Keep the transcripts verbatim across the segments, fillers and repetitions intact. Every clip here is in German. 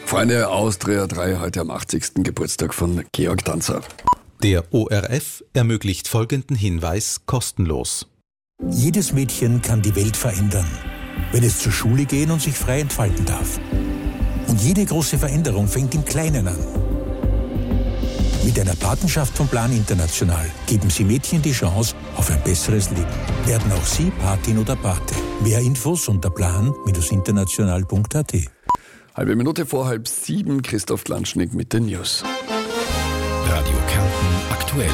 Freunde, Austria drei heute am achtzigsten Geburtstag von Georg Danzer. Der O R F ermöglicht folgenden Hinweis kostenlos. Jedes Mädchen kann die Welt verändern, wenn es zur Schule gehen und sich frei entfalten darf. Und jede große Veränderung fängt im Kleinen an. Mit einer Patenschaft von Plan International geben Sie Mädchen die Chance auf ein besseres Leben. Werden auch Sie Patin oder Pate. Mehr Infos unter plan international punkt a t. Halbe Minute vor halb sieben, Christoph Glanschnick mit den News. Radio Kärnten aktuell.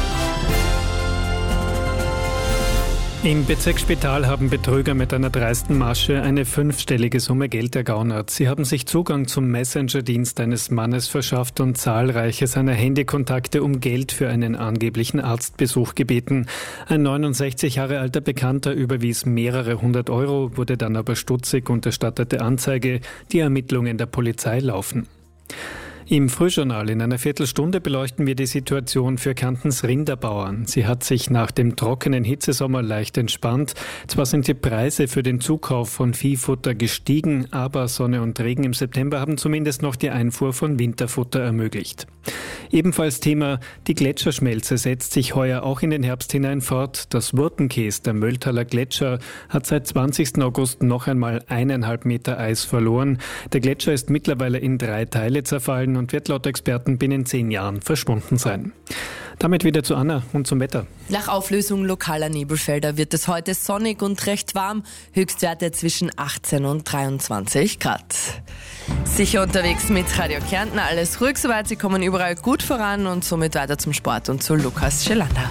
Im Bezirksspital haben Betrüger mit einer dreisten Masche eine fünfstellige Summe Geld ergaunert. Sie haben sich Zugang zum Messenger-Dienst eines Mannes verschafft und zahlreiche seiner Handykontakte um Geld für einen angeblichen Arztbesuch gebeten. Ein neunundsechzig Jahre alter Bekannter überwies mehrere hundert Euro, wurde dann aber stutzig und erstattete Anzeige. Die Ermittlungen der Polizei laufen. Im Frühjournal in einer Viertelstunde beleuchten wir die Situation für Kärntens Rinderbauern. Sie hat sich nach dem trockenen Hitzesommer leicht entspannt. Zwar sind die Preise für den Zukauf von Viehfutter gestiegen, aber Sonne und Regen im September haben zumindest noch die Einfuhr von Winterfutter ermöglicht. Ebenfalls Thema, die Gletscherschmelze setzt sich heuer auch in den Herbst hinein fort. Das Wurtenkäs, der Mölltaler Gletscher, hat seit zwanzigsten August noch einmal eineinhalb Meter Eis verloren. Der Gletscher ist mittlerweile in drei Teile zerfallen und wird laut Experten binnen zehn Jahren verschwunden sein. Damit wieder zu Anna und zum Wetter. Nach Auflösung lokaler Nebelfelder wird es heute sonnig und recht warm. Höchstwerte zwischen achtzehn und dreiundzwanzig Grad. Sicher unterwegs mit Radio Kärnten. Alles ruhig soweit. Sie kommen überall gut voran und somit weiter zum Sport und zu Lukas Schelander.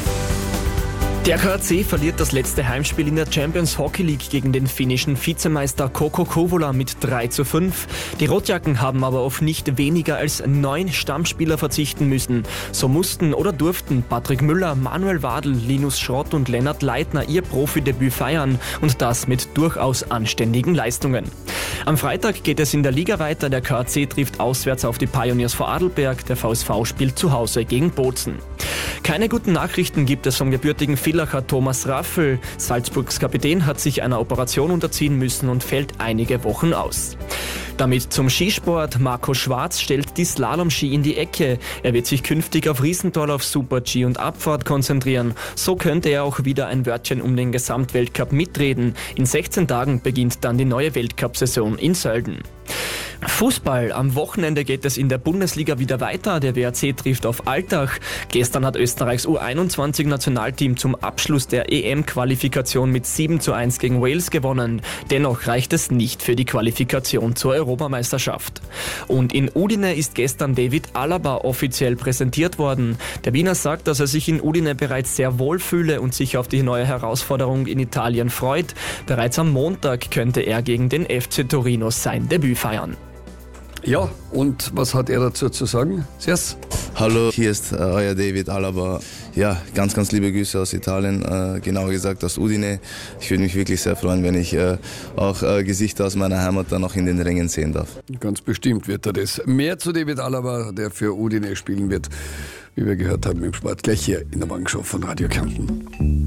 Der K A C verliert das letzte Heimspiel in der Champions Hockey League gegen den finnischen Vizemeister Kokko Kouvola mit drei zu fünf. Die Rotjacken haben aber auf nicht weniger als neun Stammspieler verzichten müssen. So mussten oder durften Patrick Müller, Manuel Wadl, Linus Schrott und Lennart Leitner ihr Profidebüt feiern und das mit durchaus anständigen Leistungen. Am Freitag geht es in der Liga weiter. Der K A C trifft auswärts auf die Pioneers Vorarlberg. Der V S V spielt zu Hause gegen Bozen. Keine guten Nachrichten gibt es vom gebürtigen Villacher Thomas Raffel. Salzburgs Kapitän hat sich einer Operation unterziehen müssen und fällt einige Wochen aus. Damit zum Skisport. Marco Schwarz stellt die Slalom-Ski in die Ecke. Er wird sich künftig auf Riesental, auf Super-G und Abfahrt konzentrieren. So könnte er auch wieder ein Wörtchen um den Gesamtweltcup mitreden. In sechzehn Tagen beginnt dann die neue Weltcup-Saison in Sölden. Fußball. Am Wochenende geht es in der Bundesliga wieder weiter. Der W R C trifft auf Altach. Gestern hat Österreichs U einundzwanzig-Nationalteam zum Abschluss der E M-Qualifikation mit sieben zu eins gegen Wales gewonnen. Dennoch reicht es nicht für die Qualifikation zur Europameisterschaft. Und in Udine ist gestern David Alaba offiziell präsentiert worden. Der Wiener sagt, dass er sich in Udine bereits sehr wohl fühle und sich auf die neue Herausforderung in Italien freut. Bereits am Montag könnte er gegen den F C Torino sein Debüt feiern. Ja, und was hat er dazu zu sagen? Servus. Hallo, hier ist äh, euer David Alaba. Ja, ganz, ganz liebe Grüße aus Italien, äh, genauer gesagt aus Udine. Ich würde mich wirklich sehr freuen, wenn ich äh, auch äh, Gesichter aus meiner Heimat dann noch in den Rängen sehen darf. Ganz bestimmt wird er das. Mehr zu David Alaba, der für Udine spielen wird, wie wir gehört haben im Sport, gleich hier in der Morgenshow von Radio Kärnten.